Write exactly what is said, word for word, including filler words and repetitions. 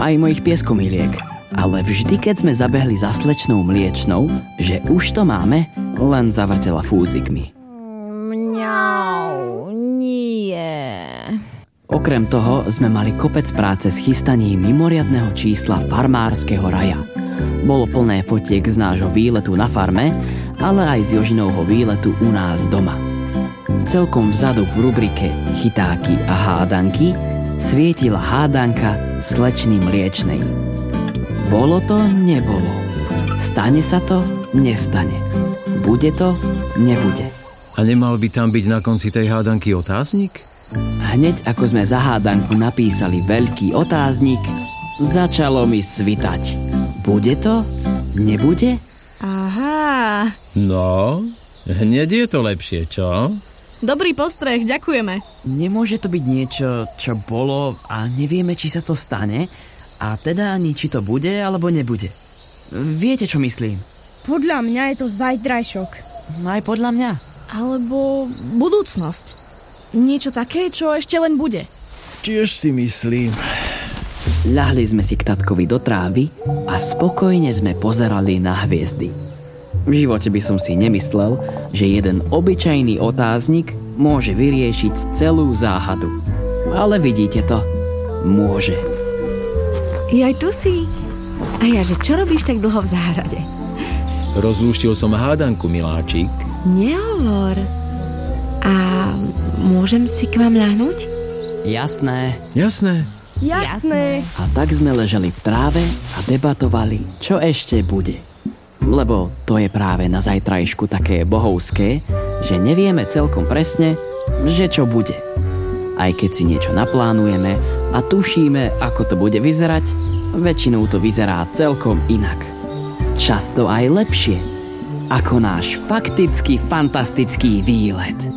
aj mojich pieskomiliek. Ale vždy, keď sme zabehli za slečnou mliečnou, že už to máme, len zavrtela fúzikmi. Mňau, nie. Okrem toho sme mali kopec práce s chystaním mimoriadneho čísla farmárskeho raja. Bolo plné fotiek z nášho výletu na farme, ale aj z Jožinovho výletu u nás doma. Celkom vzadu v rubrike Chytáky a hádanky svietila hádanka slečny mliečnej. Bolo to, nebolo. Stane sa to, nestane. Bude to, nebude. A nemal by tam byť na konci tej hádanky otáznik? Hneď ako sme za hádanku napísali veľký otáznik, začalo mi svitať. Bude to, nebude? Aha. No, hneď je to lepšie, čo? Dobrý postreh, ďakujeme. Nemôže to byť niečo, čo bolo a nevieme, či sa to stane, a teda ani či to bude, alebo nebude. Viete, čo myslím? Podľa mňa je to zajtrajšok. Aj podľa mňa. Alebo budúcnosť. Niečo také, čo ešte len bude. Tiež si myslím. Ľahli sme si k tatkovi do trávy a spokojne sme pozerali na hviezdy. V živote by som si nemyslel, že jeden obyčajný otáznik môže vyriešiť celú záhadu. Ale vidíte to, môže. Jaj, tu si. A ja, že čo robíš tak dlho v záhrade? Rozlúštil som hádanku, miláčik. Nehovor. A môžem si k vám ľahnúť? Jasné. Jasné. Jasné. A tak sme ležali v tráve a debatovali, čo ešte bude. Lebo to je práve na zajtrajšku také bohovské, že nevieme celkom presne, že čo bude. Aj keď si niečo naplánujeme a tušíme, ako to bude vyzerať, väčšinou to vyzerá celkom inak. Často aj lepšie, ako náš fakticky fantastický výlet.